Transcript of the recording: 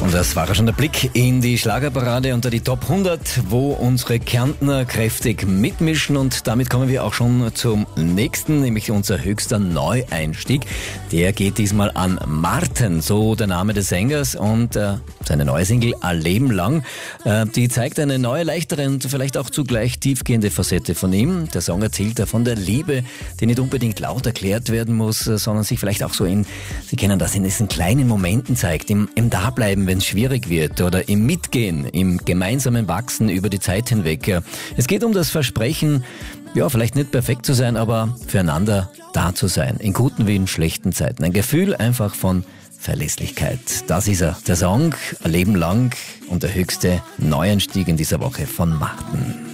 Und das war schon der Blick in die Schlagerparade unter die Top 100, wo unsere Kärntner kräftig mitmischen. Und damit kommen wir auch schon zum nächsten, nämlich unser höchster Neueinstieg. Der geht diesmal an Marten, so der Name des Sängers. Und seine neue Single Ein Leben lang, die zeigt eine neue, leichtere und vielleicht auch zugleich tiefgehende Facette von ihm. Der Song erzählt von der Liebe, die nicht unbedingt laut erklärt werden muss, sondern sich vielleicht auch so Sie kennen das, in diesen kleinen Momenten zeigt, im Dableiben, wenn es schwierig wird, oder im Mitgehen, im gemeinsamen Wachsen über die Zeit hinweg. Es geht um das Versprechen, ja, vielleicht nicht perfekt zu sein, aber füreinander da zu sein, in guten wie in schlechten Zeiten. Ein Gefühl einfach von Verlässlichkeit. Das ist er, der Song Ein Leben lang und der höchste Neueinstieg in dieser Woche von Marten.